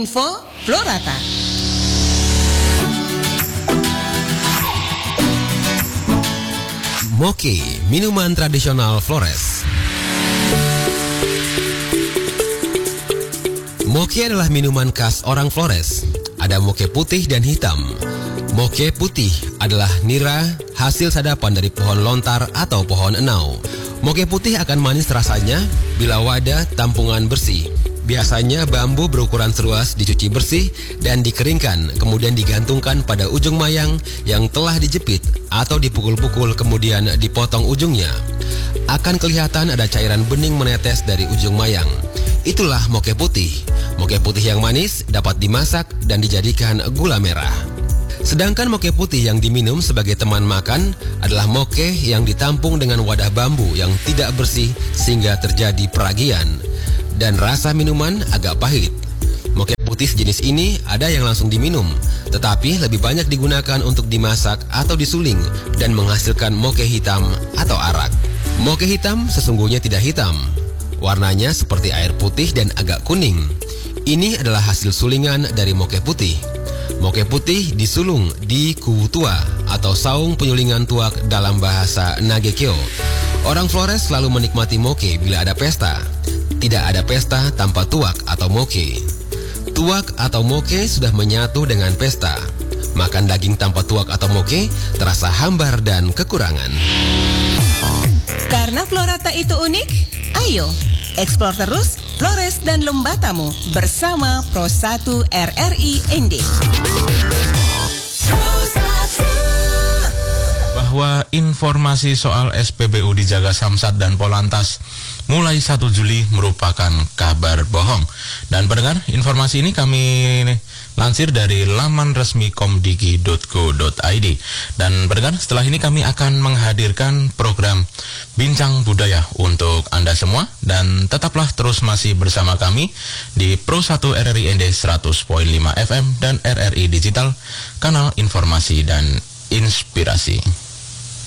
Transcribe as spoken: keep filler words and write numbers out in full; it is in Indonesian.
Info Florata. Moke, minuman tradisional Flores. Moke adalah minuman khas orang Flores. Ada moke putih dan hitam. Moke putih adalah nira hasil sadapan dari pohon lontar atau pohon enau. Moke putih akan manis rasanya bila wadah tampungan bersih. Biasanya bambu berukuran seruas dicuci bersih dan dikeringkan, kemudian digantungkan pada ujung mayang yang telah dijepit atau dipukul-pukul kemudian dipotong ujungnya. Akan kelihatan ada cairan bening menetes dari ujung mayang. Itulah moke putih. Moke putih yang manis dapat dimasak dan dijadikan gula merah. Sedangkan moke putih yang diminum sebagai teman makan adalah moke yang ditampung dengan wadah bambu yang tidak bersih sehingga terjadi peragian. Dan rasa minuman agak pahit. Moke putih jenis ini ada yang langsung diminum, tetapi lebih banyak digunakan untuk dimasak atau disuling dan menghasilkan moke hitam atau arak. Moke hitam sesungguhnya tidak hitam. Warnanya seperti air putih dan agak kuning. Ini adalah hasil sulingan dari moke putih. Moke putih disulung di kubu tua atau saung penyulingan tuak dalam bahasa Nagekyo. Orang Flores selalu menikmati moke bila ada pesta. Tidak ada pesta tanpa tuak atau moke. Tuak atau moke sudah menyatu dengan pesta. Makan daging tanpa tuak atau moke terasa hambar dan kekurangan. Karena Florata itu unik, ayo eksplor terus Flores dan Lembatamu bersama Pro satu R R I Ende. Bahwa informasi soal S P B U dijaga Samsat dan Polantas mulai satu Juli merupakan kabar bohong. Dan pendengar, informasi ini kami lansir dari laman resmi komdigi dot go dot i d. Dan pendengar, setelah ini kami akan menghadirkan program Bincang Budaya untuk Anda semua. Dan tetaplah terus masih bersama kami di Pro satu R R I Ende seratus koma lima F M dan R R I Digital, kanal informasi dan inspirasi.